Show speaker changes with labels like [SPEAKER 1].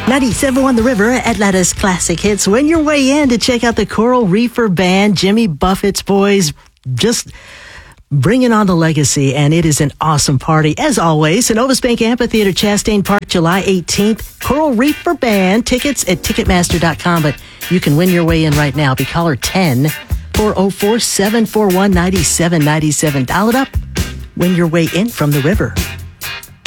[SPEAKER 1] 97.1 The River, Atlanta's classic hits. When you're way in to check out the Coral Reefer Band, Jimmy Buffett's boys, just bringing on the legacy, and it is an awesome party. As always, Synovus Bank Amphitheater, Chastain Park, July 18th. Coral Reefer Band, tickets at Ticketmaster.com, but you can win your way in right now. Be caller 10 404 741 9797. Dial it up. Win your way in from the river.